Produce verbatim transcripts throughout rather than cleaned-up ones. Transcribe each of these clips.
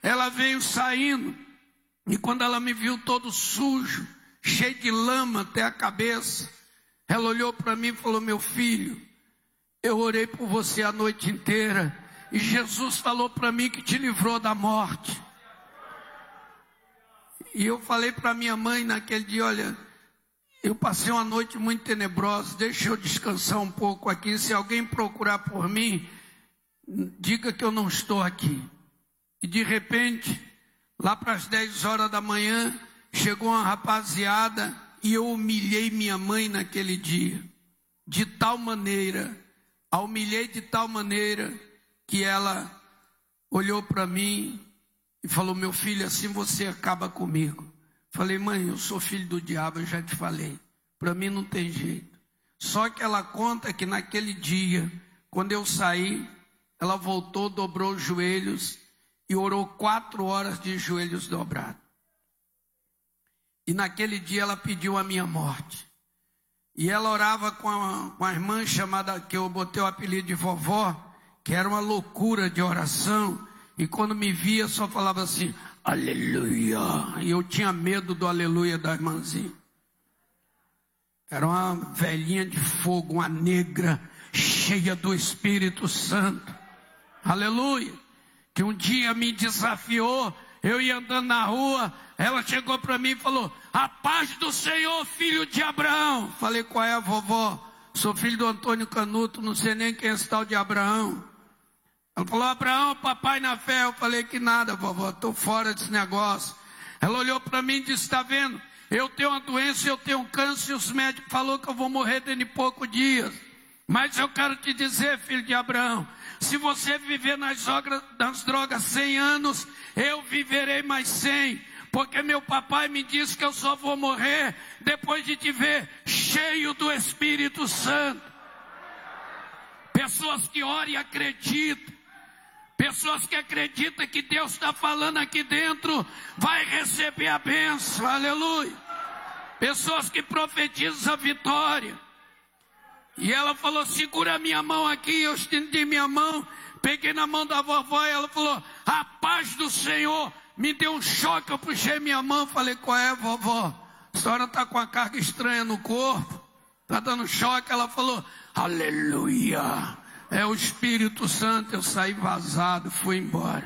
ela veio saindo, e quando ela me viu todo sujo, cheio de lama até a cabeça, ela olhou para mim e falou: meu filho, eu orei por você a noite inteira, e Jesus falou para mim que te livrou da morte. E eu falei para minha mãe naquele dia: olha, eu passei uma noite muito tenebrosa, deixa eu descansar um pouco aqui, se alguém procurar por mim, diga que eu não estou aqui. E de repente, lá para as dez horas da manhã, chegou uma rapaziada e eu humilhei minha mãe naquele dia. De tal maneira, a humilhei de tal maneira que ela olhou para mim e falou: meu filho, assim você acaba comigo. Falei: mãe, eu sou filho do diabo, eu já te falei. Para mim não tem jeito. Só que ela conta que naquele dia, quando eu saí, ela voltou, dobrou os joelhos e orou quatro horas de joelhos dobrados. E naquele dia ela pediu a minha morte. E ela orava com a, com a irmã chamada, que eu botei o apelido de vovó, que era uma loucura de oração. E quando me via só falava assim: aleluia. E eu tinha medo do aleluia da irmãzinha. Era uma velhinha de fogo, uma negra, cheia do Espírito Santo. Aleluia. Que um dia me desafiou, eu ia andando na rua, ela chegou para mim e falou: a paz do Senhor, filho de Abraão. Falei: qual é, a vovó? Sou filho do Antônio Canuto, não sei nem quem é esse tal de Abraão. Ela falou: Abraão, papai na fé. Eu falei: que nada, vovó, estou fora desse negócio. Ela olhou para mim e disse: está vendo? Eu tenho uma doença, eu tenho um câncer, e os médicos falaram que eu vou morrer dentro de poucos dias. Mas eu quero te dizer, filho de Abraão, se você viver nas drogas, nas drogas cem anos, eu viverei mais cem. Porque meu papai me disse que eu só vou morrer depois de te ver cheio do Espírito Santo. Pessoas que oram e acreditam. Pessoas que acreditam que Deus está falando aqui dentro, vai receber a bênção, aleluia. Pessoas que profetizam a vitória. E ela falou: segura a minha mão aqui. Eu estendi minha mão, peguei na mão da vovó e ela falou: a paz do Senhor. Me deu um choque, eu puxei minha mão, falei: qual é, vovó? A senhora está com a carga estranha no corpo, está dando choque. Ela falou: aleluia, é o Espírito Santo. Eu saí vazado, fui embora.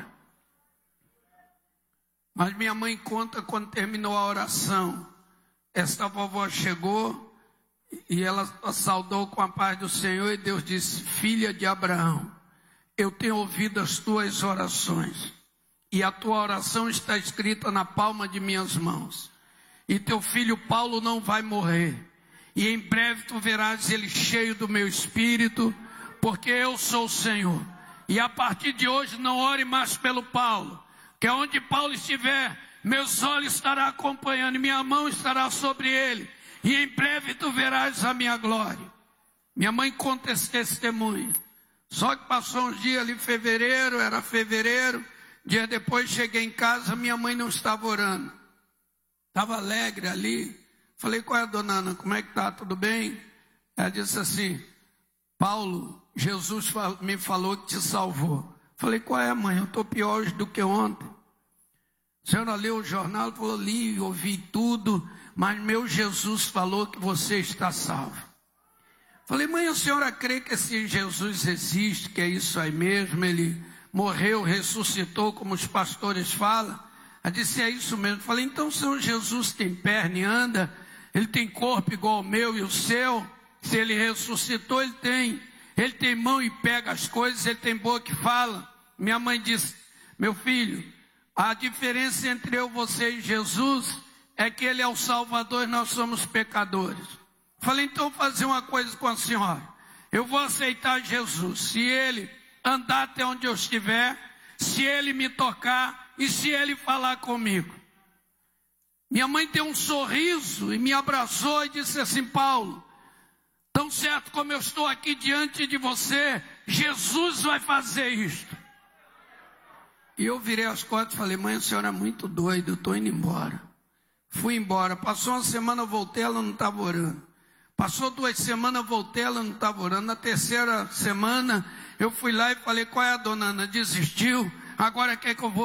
Mas minha mãe conta, quando terminou a oração, esta vovó chegou e ela saudou com a paz do Senhor, e Deus disse: filha de Abraão, eu tenho ouvido as tuas orações, e a tua oração está escrita na palma de minhas mãos, e teu filho Paulo não vai morrer, e em breve tu verás ele cheio do meu Espírito, porque eu sou o Senhor. E a partir de hoje não ore mais pelo Paulo, que onde Paulo estiver, meus olhos estarão acompanhando, minha mão estará sobre ele, e em breve tu verás a minha glória. Minha mãe conta esse testemunho. Só que passou uns dias ali, fevereiro, era fevereiro, dia depois cheguei em casa, minha mãe não estava orando, estava alegre ali. Falei: qual é, dona Ana, como é que está, tudo bem? Ela disse assim: Paulo, Jesus me falou que te salvou. Falei: qual é, mãe? Eu estou pior hoje do que ontem. A senhora leu o jornal? Falou: li, ouvi tudo, mas meu Jesus falou que você está salvo. Falei: mãe, a senhora crê que esse Jesus existe, que é isso aí mesmo? Ele morreu, ressuscitou, como os pastores falam? Ela disse: é isso mesmo. Falei: então o Senhor Jesus tem perna e anda? Ele tem corpo igual ao meu e o seu? Se ele ressuscitou, ele tem. Ele tem mão e pega as coisas, ele tem boca e fala. Minha mãe disse: meu filho, a diferença entre eu, você e Jesus é que ele é o Salvador e nós somos pecadores. Falei: então vou fazer uma coisa com a senhora. Eu vou aceitar Jesus, se ele andar até onde eu estiver, se ele me tocar e se ele falar comigo. Minha mãe deu um sorriso e me abraçou e disse assim: Paulo, tão certo como eu estou aqui diante de você, Jesus vai fazer isto. E eu virei as costas e falei: mãe, a senhora é muito doida, eu estou indo embora. Fui embora. Passou uma semana, eu voltei, ela não estava orando. Passou duas semanas, eu voltei, ela não estava orando. Na terceira semana, eu fui lá e falei: qual é, a dona Ana? Desistiu? Agora quer que eu vou